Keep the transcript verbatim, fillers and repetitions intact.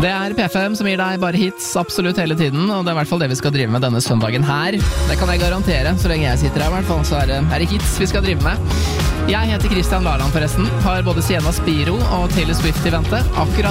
Det er P fem som gir deg bare hits absolutt hele tiden, og det er i hvert fall det vi skal drive med denne søndagen her. Det kan jeg garantere, så lenge jeg sitter her i hvert fall, så er det, er det hits vi skal drive med. Jeg heter Christian Laland forresten, har både Sienna Spiro og Taylor Swift i vente. Akkurat